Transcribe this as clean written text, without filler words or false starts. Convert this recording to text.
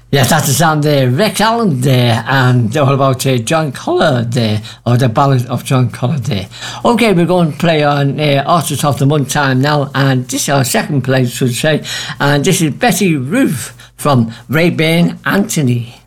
Yes, that's the sound there. Rex Allen there, and all about John Collar there, or the Ballad of John Collar there. Okay, we're going to play on Artists of the Month time now, and this is our second place, should say, and this is Betty Ruth from Rayburn Anthony.